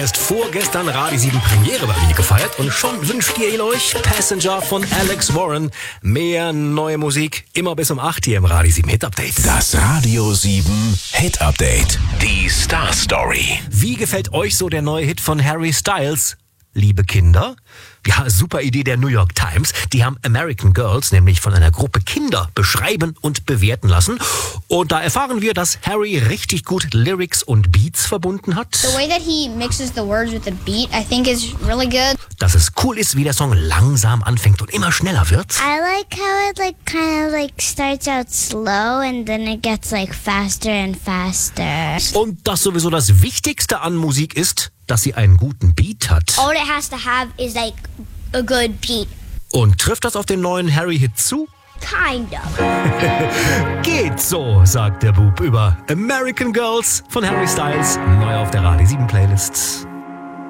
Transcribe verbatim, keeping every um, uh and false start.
Erst vorgestern Radio sieben Premiere bei mir gefeiert und schon wünscht ihr euch Passenger von Alex Warren. Mehr neue Musik, immer bis um acht hier im Radio sieben Hit Update. Das Radio sieben Hit Update. Die Star Story. Wie gefällt euch so der neue Hit von Harry Styles? Liebe Kinder? Ja, super Idee der New York Times. Die haben American Girls nämlich von einer Gruppe Kinder beschreiben und bewerten lassen. Und da erfahren wir, dass Harry richtig gut Lyrics und Beats verbunden hat. The way that he mixes the words with the beat, I think is really good. Dass es cool ist, wie der Song langsam anfängt und immer schneller wird. I like how it like kind of like starts out slow and then it gets like faster and faster. Und dass sowieso das Wichtigste an Musik ist, dass sie einen guten Beat hat. All it has to have is like a good beat. Und trifft das auf den neuen Harry-Hit zu? Kind of. Geht so, sagt der Bub über American Girls von Harry Styles, neu auf der Radio sieben Playlist.